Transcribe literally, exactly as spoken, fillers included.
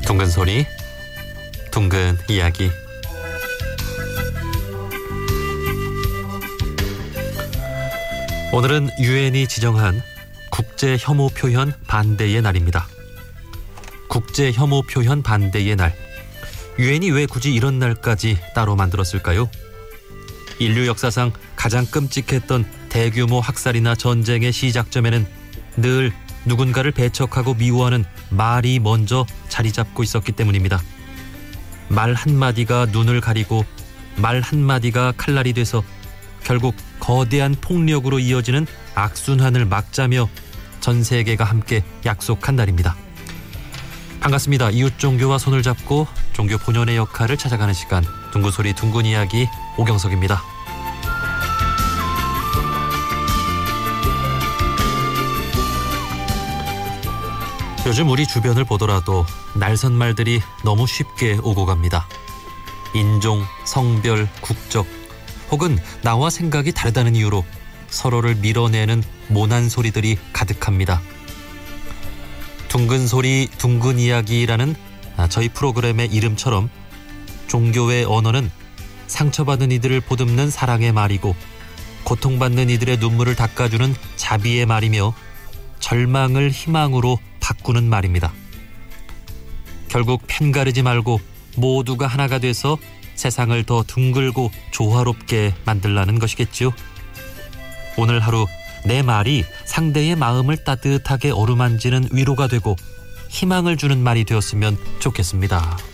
둥근 소리, 둥근 이야기. 오늘은 유엔이 지정한 국제 혐오 표현 반대의 날입니다. 국제 혐오 표현 반대의 날. 유엔이 왜 굳이 이런 날까지 따로 만들었을까요? 인류 역사상 가장 끔찍했던 대규모 학살이나 전쟁의 시작점에는 늘 누군가를 배척하고 미워하는 말이 먼저 자리 잡고 있었기 때문입니다. 말 한마디가 눈을 가리고 말 한마디가 칼날이 돼서 결국 거대한 폭력으로 이어지는 악순환을 막자며 전 세계가 함께 약속한 날입니다. 반갑습니다. 이웃 종교와 손을 잡고 종교 본연의 역할을 찾아가는 시간, 둥근 소리 둥근 이야기, 오경석입니다. 요즘 우리 주변을 보더라도 날선 말들이 너무 쉽게 오고 갑니다. 인종, 성별, 국적 혹은 나와 생각이 다르다는 이유로 서로를 밀어내는 모난 소리들이 가득합니다. 둥근 소리 둥근 이야기라는 저희 프로그램의 이름처럼 종교의 언어는 상처받은 이들을 보듬는 사랑의 말이고 고통받는 이들의 눈물을 닦아주는 자비의 말이며 절망을 희망으로 바꾸는 말입니다. 결국 편가르지 말고 모두가 하나가 돼서 세상을 더 둥글고 조화롭게 만들라는 것이겠지요. 오늘 하루 내 말이 상대의 마음을 따뜻하게 어루만지는 위로가 되고 희망을 주는 말이 되었으면 좋겠습니다.